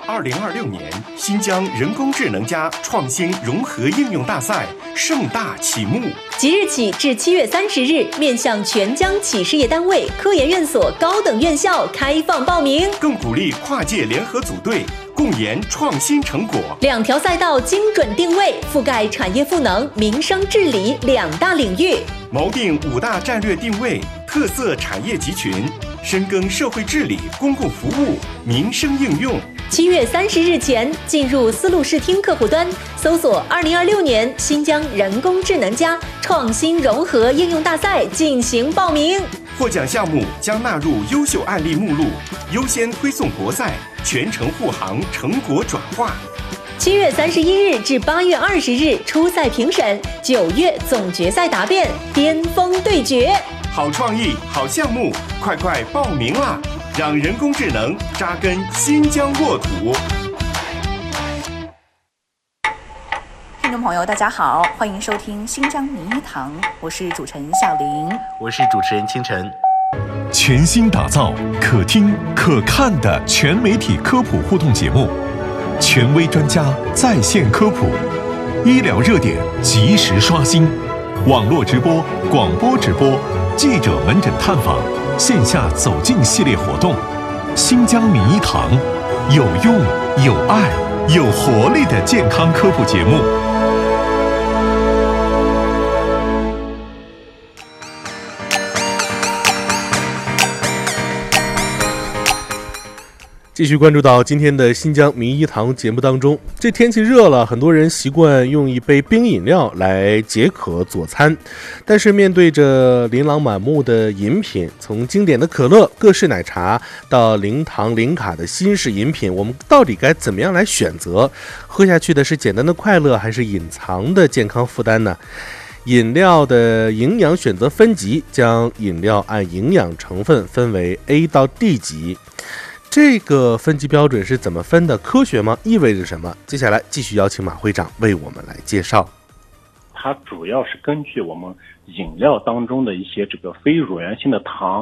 2026年新疆人工智能加创新融合应用大赛盛大启幕， 即日起至7月30日，面向全疆企事业单位、科研院所高等院校开放报名， 更鼓励跨界联合组队，共研创新成果。 2条赛道精准定位，覆盖产业赋能、民生治理2大领域， 锚定5大战略定位、特色产业集群，深耕社会治理、公共服务、民生应用。 7月30日前进入丝路视听客户端，搜索2026年新疆人工智能加创新融合应用大赛进行报名。 获奖项目将纳入优秀案例目录，优先推送国赛，全程护航成果转化。 7月31日至8月20日初赛评审，9月总决赛答辩，巅峰对决。 好创意，好项目，快报名啦！让人工智能扎根新疆沃土。 听众朋友，大家好，欢迎收听新疆名医堂，我是主持人小玲， 我是主持人清晨。 全新打造可听可看的全媒体科普互动节目，权威专家在线科普，医疗热点及时刷新，网络直播、广播直播，记者门诊探访，线下走进系列活动。新疆名医堂，有用、有爱、有活力的健康科普节目。 继续关注到今天的新疆名医堂节目当中，这天气热了，很多人习惯用一杯冰饮料来解渴佐餐，但是面对着琳琅满目的饮品，从经典的可乐、各式奶茶到零糖零卡的新式饮品，我们到底该怎么样来选择？喝下去的是简单的快乐，还是隐藏的健康负担呢？饮料的营养选择分级，将饮料按营养成分分为 A 到 D 级。这个分级标准是怎么分的？科学吗？意味着什么？接下来继续邀请马会长为我们来介绍。 它主要是根据我们饮料当中的一些这个非乳源性的糖